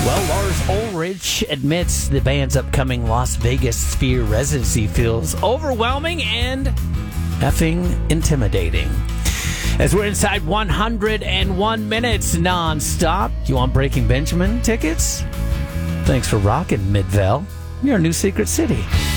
Well, Lars Ulrich admits the band's upcoming Las Vegas Sphere residency feels overwhelming and effing intimidating. As we're inside 101 minutes nonstop, you want Breaking Benjamin tickets? Thanks for rocking, Midvale. You're a new secret city.